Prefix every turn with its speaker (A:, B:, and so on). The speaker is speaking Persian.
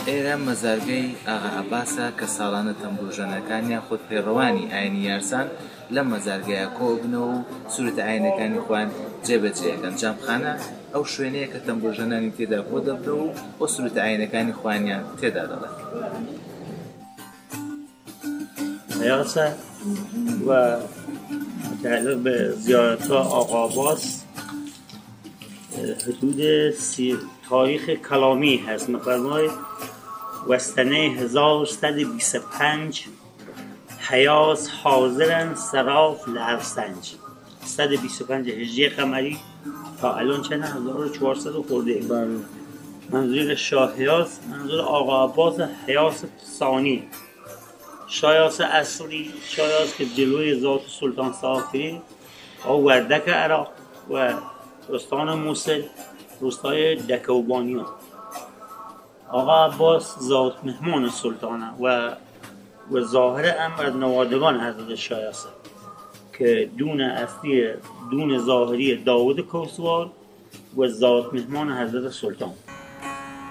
A: ئێرە مەزارگەی ئاغا عەباسە کە ساڵانە تەمبروژەنەکانیان خۆت پێڕەوانی ئاینی یارسان لەم مەزارگەیە کۆبنەوە و سورەتە ئاینەکانی خۆیان جێبەجێەکەن. جامخانە ئەو شوێنەیە کە تەمبروژەنانی تێدا کۆ دەبنەوە و بۆ سورەتە ئاینەکانی خۆیانیان تێدا دەڵێن.
B: حیاسة و متعلق به زیارت‌ها آقا عباس حدود تاریخ کلامی هست. می‌فرماید وسطنه 1125 حیاس حاضرن صراف لهرسنج. 125 هجری قمری تا الان چند 1400 خورده. منظور شاه حیاس منظور آقا عباس حیاس ثانی. شایاس اصلی شایاس که جلوی ذات سلطان صافی و وردک عراق و استان موصل روستای دکوبانیان. آقا عباس ذات مهمان سلطانه و ظاهر امر از نوادگان حضرت شایسته که دون اصلی دون ظاهری داود کوسوار و ذات مهمان حضرت سلطان.